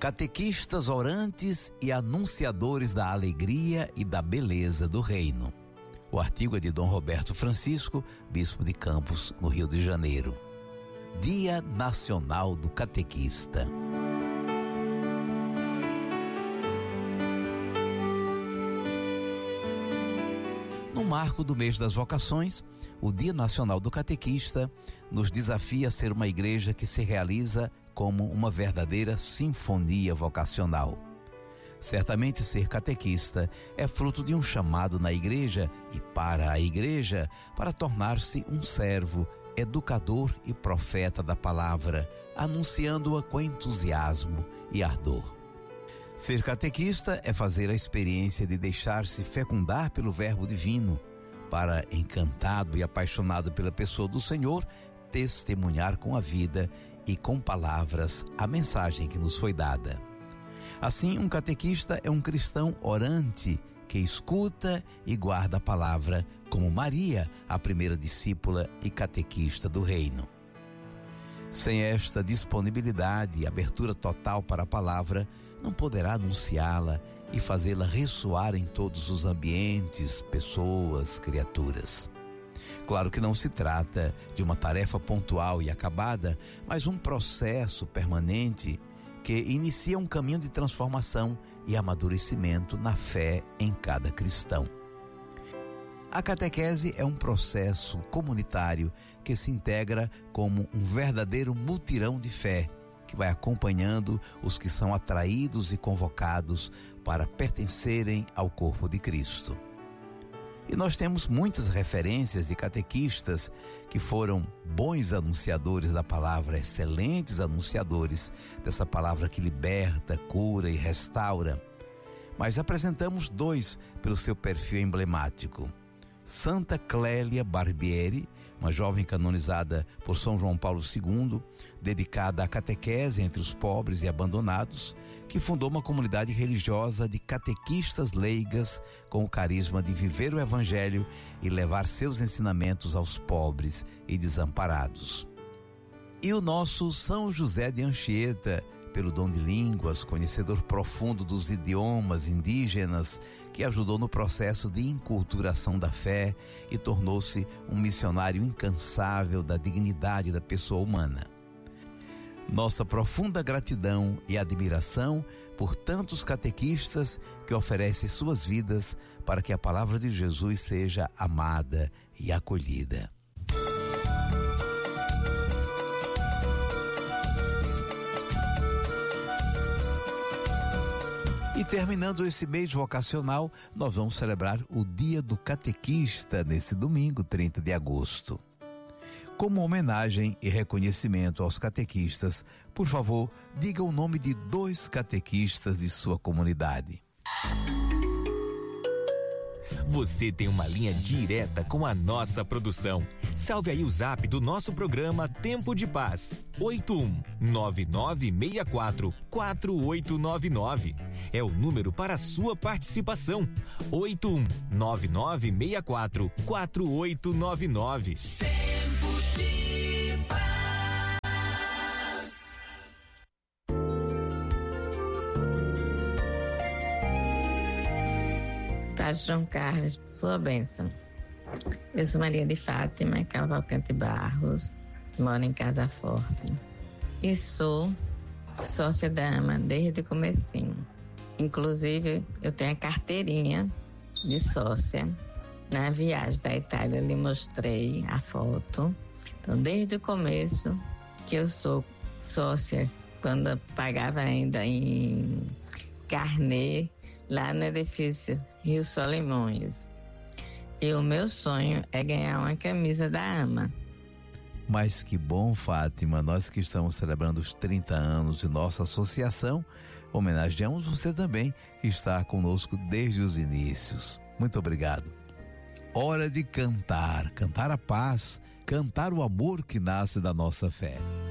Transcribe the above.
Catequistas orantes e anunciadores da alegria e da beleza do reino. O artigo é de Dom Roberto Francisco, bispo de Campos, no Rio de Janeiro. Dia Nacional do Catequista. No marco do mês das vocações, o Dia Nacional do Catequista nos desafia a ser uma igreja que se realiza como uma verdadeira sinfonia vocacional. Certamente ser catequista é fruto de um chamado na igreja e para a igreja para tornar-se um servo, educador e profeta da palavra, anunciando-a com entusiasmo e ardor. Ser catequista é fazer a experiência de deixar-se fecundar pelo Verbo Divino, para, encantado e apaixonado pela pessoa do Senhor, testemunhar com a vida e com palavras a mensagem que nos foi dada. Assim, um catequista é um cristão orante que escuta e guarda a palavra, como Maria, a primeira discípula e catequista do reino. Sem esta disponibilidade e abertura total para a palavra, não poderá anunciá-la e fazê-la ressoar em todos os ambientes, pessoas, criaturas. Claro que não se trata de uma tarefa pontual e acabada, mas um processo permanente que inicia um caminho de transformação e amadurecimento na fé em cada cristão. A catequese é um processo comunitário que se integra como um verdadeiro mutirão de fé, que vai acompanhando os que são atraídos e convocados para pertencerem ao corpo de Cristo. E nós temos muitas referências de catequistas que foram bons anunciadores da palavra, excelentes anunciadores dessa palavra que liberta, cura e restaura. Mas apresentamos dois pelo seu perfil emblemático. Santa Clélia Barbieri, uma jovem canonizada por São João Paulo II, dedicada à catequese entre os pobres e abandonados, que fundou uma comunidade religiosa de catequistas leigas com o carisma de viver o evangelho e levar seus ensinamentos aos pobres e desamparados. E o nosso São José de Anchieta, pelo dom de línguas, conhecedor profundo dos idiomas indígenas, que ajudou no processo de inculturação da fé e tornou-se um missionário incansável da dignidade da pessoa humana. Nossa profunda gratidão e admiração por tantos catequistas que oferecem suas vidas para que a palavra de Jesus seja amada e acolhida. E terminando esse mês vocacional, nós vamos celebrar o Dia do Catequista nesse domingo, 30 de agosto. Como homenagem e reconhecimento aos catequistas, por favor, diga o nome de 2 catequistas de sua comunidade. Você tem uma linha direta com a nossa produção. Salve aí o zap do nosso programa Tempo de Paz, 8199644899. É o número para a sua participação, 8199644899. Tempo de Paz. Padre João Carlos, sua bênção. Eu sou Maria de Fátima Cavalcante Barros, moro em Casa Forte e sou sócia da AMA desde o comecinho. Inclusive, eu tenho a carteirinha de sócia. Na viagem da Itália, eu lhe mostrei a foto. Então, desde o começo que eu sou sócia, quando eu pagava ainda em carnê, lá no edifício Rio Solimões. E o meu sonho é ganhar uma camisa da AMA. Mas que bom, Fátima, nós que estamos celebrando os 30 anos de nossa associação, homenageamos você também, que está conosco desde os inícios. Muito obrigado. Hora de cantar a paz, cantar o amor que nasce da nossa fé.